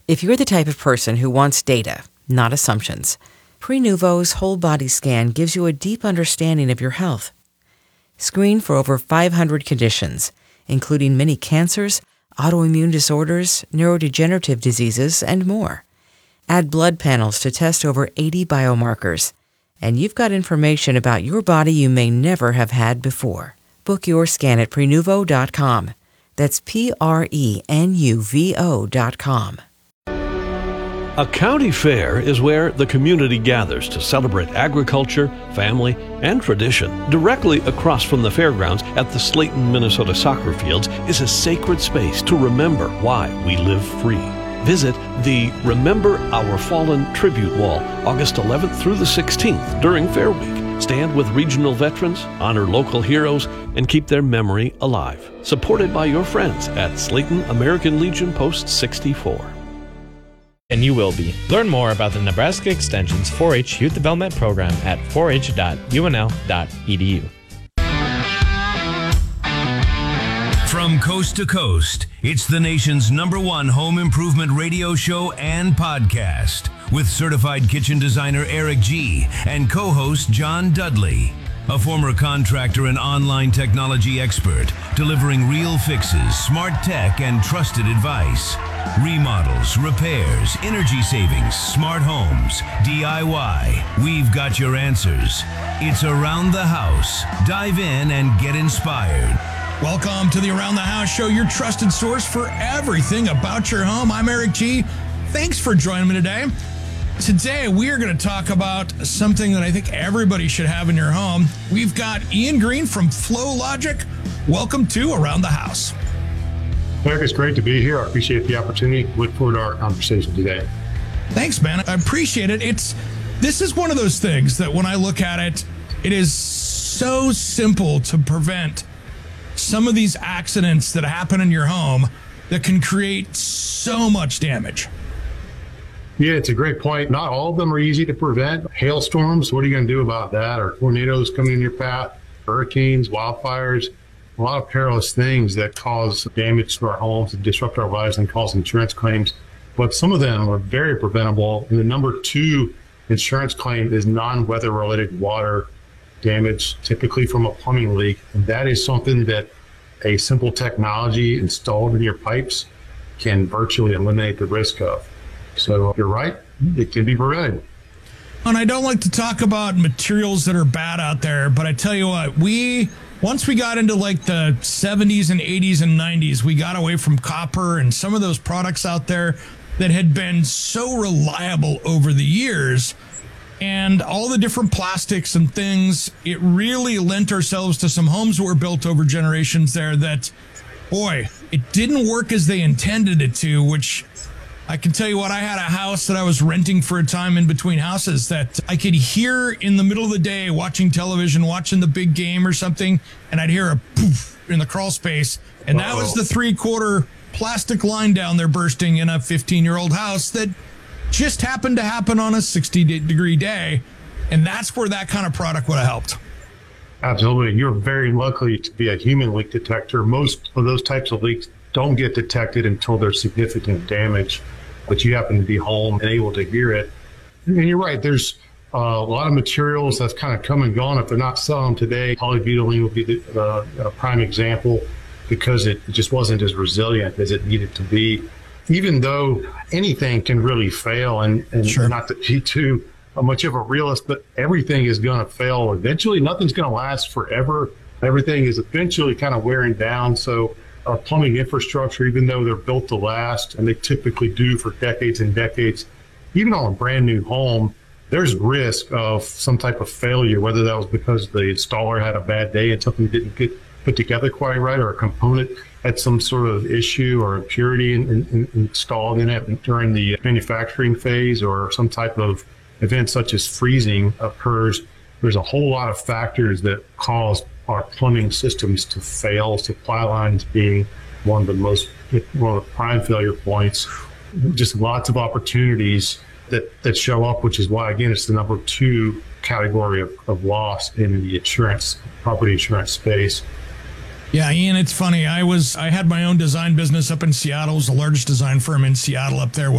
If you're the type of person who wants data, not assumptions, Prenuvo's whole body scan gives you a deep understanding of your health. Screen for over 500 conditions, including many cancers, autoimmune disorders, neurodegenerative diseases, and more. Add blood panels to test over 80 biomarkers, and you've got information about your body you may never have had before. Book your scan at Prenuvo.com. That's Prenuvo.com. A county fair is where the community gathers to celebrate agriculture, family, and tradition. Directly across from the fairgrounds at the Slayton, Minnesota soccer fields is a sacred space to remember why we live free. Visit the Remember Our Fallen Tribute Wall August 11th through the 16th during Fair Week. Stand with regional veterans, honor local heroes, and keep their memory alive. Supported by your friends at Slayton American Legion Post 64. And you will be. Learn more about the Nebraska Extension's 4-H Youth Development Program at 4h.unl.edu. From coast to coast, it's the nation's #1 home improvement radio show and podcast with certified kitchen designer Eric G. and co-host John Dudley. A former contractor and online technology expert, delivering real fixes, smart tech, and trusted advice. Remodels, repairs, energy savings, smart homes, DIY. We've got your answers. It's Around the House. Dive in and get inspired. Welcome to the Around the House Show, your trusted source for everything about your home. I'm Eric G. Thanks for joining me today. Today, we are going to talk about something that I think everybody should have in your home. We've got Ian Green from FlowLogic. Welcome to Around the House. Eric, it's great to be here. I appreciate the opportunity. Look forward to our conversation today. Thanks, man. I appreciate it. This is one of those things that when I look at it, it is so simple to prevent some of these accidents that happen in your home that can create so much damage. Yeah, it's a great point. Not all of them are easy to prevent. Hailstorms, what are you going to do about that? Or tornadoes coming in your path, hurricanes, wildfires, a lot of perilous things that cause damage to our homes and disrupt our lives and cause insurance claims. But some of them are very preventable. And the number 2 insurance claim is non-weather related water damage, typically from a plumbing leak. And that is something that a simple technology installed in your pipes can virtually eliminate the risk of. So you're right, it can be prevented. And I don't like to talk about materials that are bad out there, but I tell you what, once we got into like the 70s and 80s and 90s, we got away from copper and some of those products out there that had been so reliable over the years. And all the different plastics and things, it really lent ourselves to some homes that were built over generations there that, boy, it didn't work as they intended it to, which I can tell you what, I had a house that I was renting for a time in between houses that I could hear in the middle of the day watching television, watching the big game or something, and I'd hear a poof in the crawl space. And that was the 3/4 plastic line down there bursting in a 15-year-old house that just happened to happen on a 60-degree day. And that's where that kind of product would have helped. Absolutely. You're very lucky to be a human leak detector. Most of those types of leaks don't get detected until there's significant damage, but you happen to be home and able to hear it. And you're right, there's a lot of materials that's kind of come and gone. If they're not selling today, polybutylene would be a prime example because it just wasn't as resilient as it needed to be. Even though anything can really fail, and sure, not to be too much of a realist, but everything is going to fail eventually. Nothing's going to last forever. Everything is eventually kind of wearing down. So our plumbing infrastructure, even though they're built to last, and they typically do for decades and decades, even on a brand new home, there's risk of some type of failure, whether that was because the installer had a bad day and something didn't get put together quite right, or a component had some sort of issue or impurity installed in it during the manufacturing phase, or some type of event such as freezing occurs. There's a whole lot of factors that cause our plumbing systems to fail, supply lines being one of the prime failure points. Just lots of opportunities that show up, which is why, again, it's the number 2 category of loss in the property insurance space. Yeah, Ian, it's funny. I had my own design business up in Seattle. It was the largest design firm in Seattle up there.